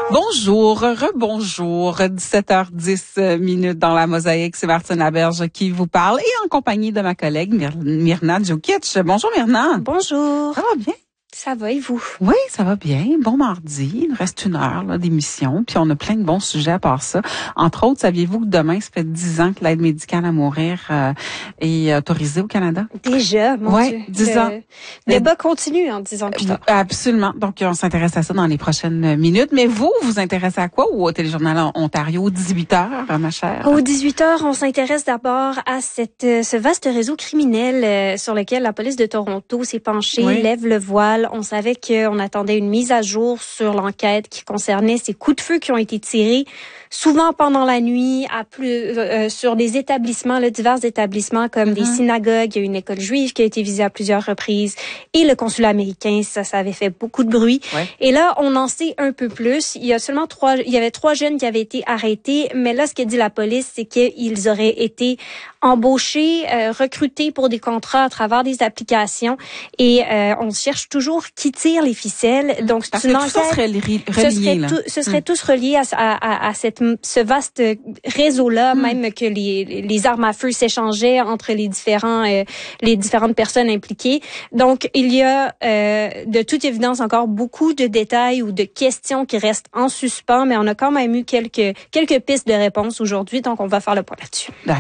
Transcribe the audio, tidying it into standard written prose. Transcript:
Bonjour, rebonjour, 17h10 minutes dans la mosaïque. C'est Martine Laberge qui vous parle et en compagnie de ma collègue Myrna Djokic. Bonjour Myrna. Bonjour. Ça va bien? Ça va et vous? Oui, ça va bien. Bon mardi. Il nous reste 1 heure là, d'émission. Puis on a plein de bons sujets à part ça. Entre autres, saviez-vous que demain, ça fait 10 ans que l'aide médicale à mourir est autorisée au Canada? Déjà, mon Dieu. 10 ans. Le débat continue en 10 ans plus tard. Absolument. Donc, on s'intéresse à ça dans les prochaines minutes. Mais vous intéressez à quoi au Téléjournal Ontario, 18h, ma chère? Au 18h, on s'intéresse d'abord à ce vaste réseau criminel sur lequel la police de Toronto s'est penchée, lève le voile. On savait qu'on attendait une mise à jour sur l'enquête qui concernait ces coups de feu qui ont été tirés souvent pendant la nuit sur des établissements, divers établissements comme des synagogues. Il y a une école juive qui a été visée à plusieurs reprises et le consulat américain, ça avait fait beaucoup de bruit. Ouais. Et là, on en sait un peu plus. Il y avait 3 jeunes qui avaient été arrêtés, mais là, ce que dit la police, c'est qu'ils auraient été embauchés, recrutés pour des contrats à travers des applications et on cherche toujours qui tire les ficelles. Donc, c'est une enquête. Tout ça serait relié, ce serait tous reliés à ce vaste réseau-là, même que les armes à feu s'échangeaient entre les différentes personnes impliquées. Donc, il y a de toute évidence encore beaucoup de détails ou de questions qui restent en suspens, mais on a quand même eu quelques pistes de réponse aujourd'hui, donc on va faire le point là-dessus.